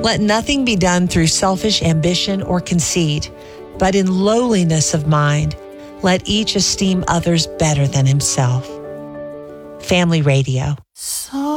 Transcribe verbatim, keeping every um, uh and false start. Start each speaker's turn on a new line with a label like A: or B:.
A: Let nothing be done through selfish ambition or conceit, but in lowliness of mind, let each esteem others better than himself. Family Radio.
B: So